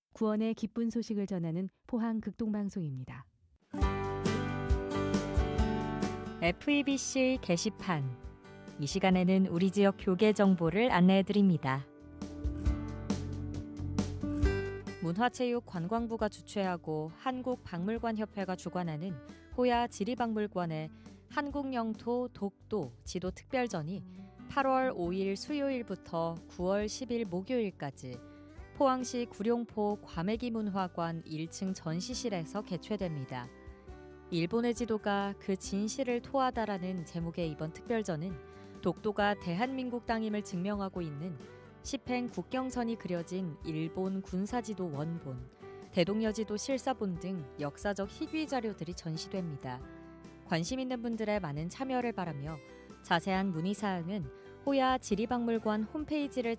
구원의 기쁜 소식을 전하는 포항 극동방송입니다. FEBC 게시판. 이 시간에는 우리 지역 교계 정보를 안내해드립니다. 문화체육관광부가 주최하고 한국박물관협회가 주관하는 호야 지리박물관의 한국영토 독도 지도 특별전이 8월 5일 수요일부터 9월 10일 목요일까지 포항시 구룡포 과메기 문화관 1층 전시실에서 개최됩니다. 일본의 지도가 그 진실을 토하다라는 제목의 이번 특별전은 독도가 대한민국 땅임을 증명하고 있는 시팽 국경선이 그려진 일본 군사지도 원본, 대동여지도 실사본 등 역사적 희귀 자료들이 전시됩니다. 관심 있는 분들의 많은 참여를 바라며 자세한 문의사항은 호야 지리박물관 홈페이지를